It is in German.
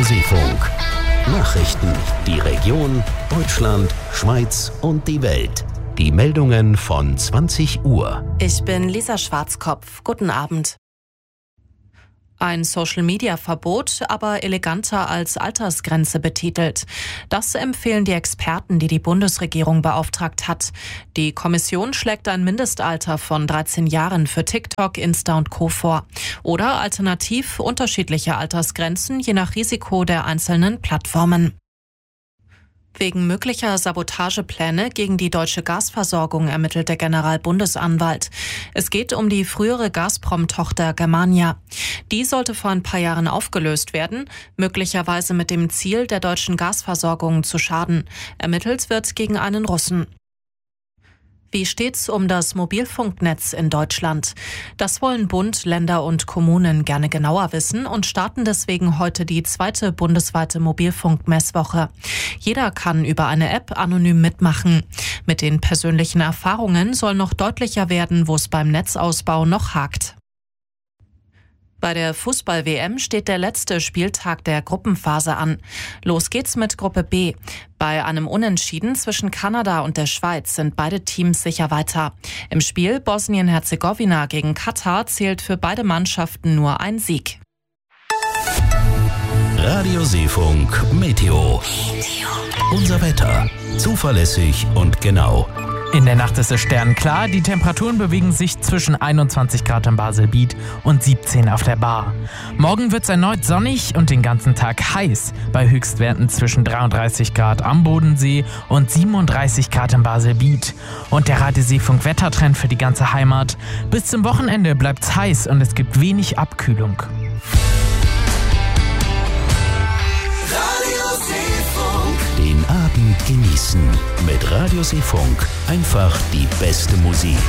Seefunk. Nachrichten, die Region, Deutschland, Schweiz und die Welt. Die Meldungen von 20 Uhr. Ich bin Lisa Schwarzkopf. Guten Abend. Ein Social-Media-Verbot, aber eleganter als Altersgrenze betitelt. Das empfehlen die Experten, die die Bundesregierung beauftragt hat. Die Kommission schlägt ein Mindestalter von 13 Jahren für TikTok, Insta und Co. vor. Oder alternativ unterschiedliche Altersgrenzen, je nach Risiko der einzelnen Plattformen. Wegen möglicher Sabotagepläne gegen die deutsche Gasversorgung ermittelt der Generalbundesanwalt. Es geht um die frühere Gazprom-Tochter Germania. Die sollte vor ein paar Jahren aufgelöst werden, möglicherweise mit dem Ziel, der deutschen Gasversorgung zu schaden. Ermittelt wird gegen einen Russen. Wie steht's um das Mobilfunknetz in Deutschland? Das wollen Bund, Länder und Kommunen gerne genauer wissen und starten deswegen heute die 2. bundesweite Mobilfunkmesswoche. Jeder kann über eine App anonym mitmachen. Mit den persönlichen Erfahrungen soll noch deutlicher werden, wo es beim Netzausbau noch hakt. Bei der Fußball-WM steht der letzte Spieltag der Gruppenphase an. Los geht's mit Gruppe B. Bei einem Unentschieden zwischen Kanada und der Schweiz sind beide Teams sicher weiter. Im Spiel Bosnien-Herzegowina gegen Katar zählt für beide Mannschaften nur ein Sieg. Radio Seefunk Meteo. Unser Wetter. Zuverlässig und genau. In der Nacht ist es sternklar, die Temperaturen bewegen sich zwischen 21 Grad am Baselbiet und 17 auf der Bar. Morgen wird es erneut sonnig und den ganzen Tag heiß, bei Höchstwerten zwischen 33 Grad am Bodensee und 37 Grad im Baselbiet. Und der Radio Seefunk Wettertrend für die ganze Heimat: bis zum Wochenende bleibt es heiß und es gibt wenig Abkühlung. Den Abend genießen mit Radio Seefunk. Einfach die beste Musik.